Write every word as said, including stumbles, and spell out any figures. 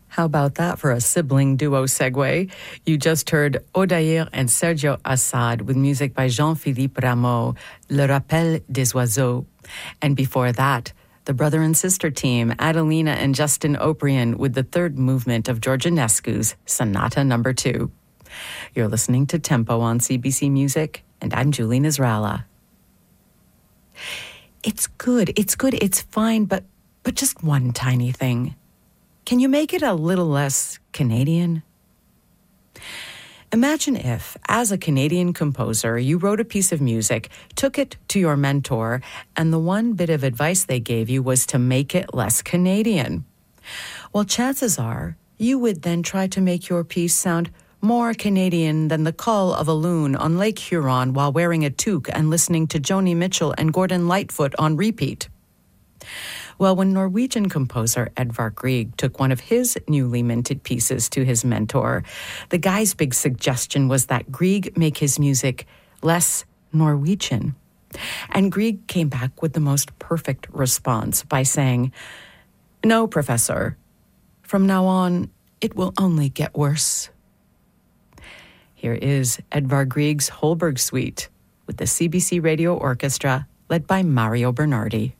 How about that for a sibling duo segue? You just heard Odair and Sergio Assad with music by Jean-Philippe Rameau, Le Rappel des Oiseaux. And before that, the brother and sister team, Adelina and Justin Oprian, with the third movement of Georgianescu's Sonata Number Two. You're listening to Tempo on C B C Music, and I'm Julie Nisralla. It's good, it's good, it's fine, but but just one tiny thing. Can you make it a little less Canadian? Imagine if, as a Canadian composer, you wrote a piece of music, took it to your mentor, and the one bit of advice they gave you was to make it less Canadian. Well, chances are you would then try to make your piece sound more Canadian than the call of a loon on Lake Huron while wearing a toque and listening to Joni Mitchell and Gordon Lightfoot on repeat. Well, when Norwegian composer Edvard Grieg took one of his newly minted pieces to his mentor, the guy's big suggestion was that Grieg make his music less Norwegian. And Grieg came back with the most perfect response by saying, "No, Professor, from now on, it will only get worse." Here is Edvard Grieg's Holberg Suite with the C B C Radio Orchestra, led by Mario Bernardi.